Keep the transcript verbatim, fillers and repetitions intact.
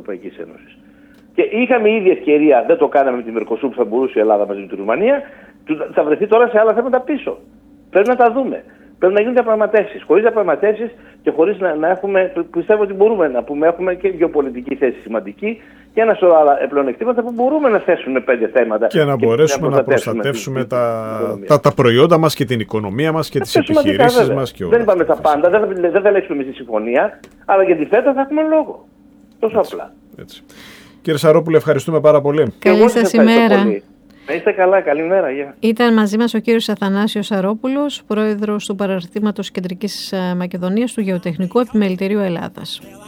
Ευρωπαϊκής Ένωσης. Και είχαμε ήδη ευκαιρία, δεν το κάναμε με την Μερκοσούρ που θα μπορούσε η Ελλάδα μαζί με τη Ρουμανία, θα βρεθεί τώρα σε άλλα θέματα πίσω. Πρέπει να τα δούμε. Πρέπει να γίνουν διαπραγματεύσεις. Χωρίς διαπραγματεύσεις και χωρίς να, να έχουμε, πιστεύω ότι μπορούμε να πούμε, έχουμε και γεωπολιτική θέση σημαντική και ένα σωρό άλλα πλεονεκτήματα που μπορούμε να θέσουμε πέντε θέματα. Και να μπορέσουμε να, να προστατεύσουμε την, τα, την τα, τα προϊόντα μας και την οικονομία μας και τις επιχειρήσεις μας. Και όλα δεν είπαμε τα πάντα, δεν, δεν, δεν θα λέξουμε στη συμφωνία, αλλά για τη ΦΕΤΑ θα έχουμε λόγο. Τόσο έτσι, απλά. Έτσι. Κύριε Σαρόπουλε, ευχαριστούμε πάρα πολύ. Καλή σας ημέρα. Να είστε καλά, καλημέρα. Yeah. Ήταν μαζί μας ο κύριος Αθανάσιος Σαρόπουλος, πρόεδρος του Παραρτήματος Κεντρικής Μακεδονίας του Γεωτεχνικού Επιμελητηρίου Ελλάδας.